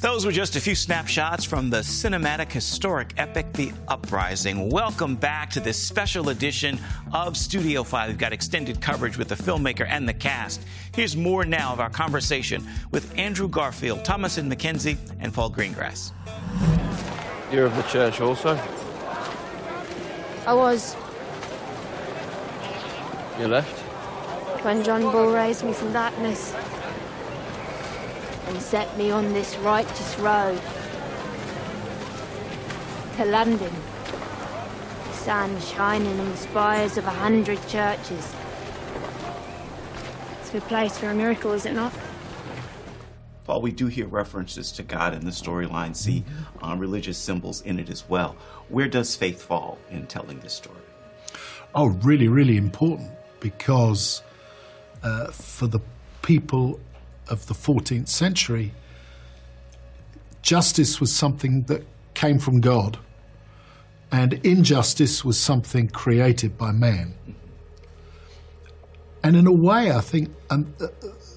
Those were just a few snapshots from the cinematic historic epic, The Uprising. Welcome back to this special edition of Studio 5. We've got extended coverage with the filmmaker and the cast. Here's more now of our conversation with Andrew Garfield, Thomasin McKenzie, and Paul Greengrass. You're of the church also? I was. You left? When John Bull raised me from darkness and set me on this righteous road to London. The sun shining on the spires of 100 churches. It's a good place for a miracle, is it not? Paul, we do hear references to God in the storyline, see religious symbols in it as well. Where does faith fall in telling this story? Oh, really, really important, because for the people of the 14th century, justice was something that came from God, and injustice was something created by man. And in a way, I think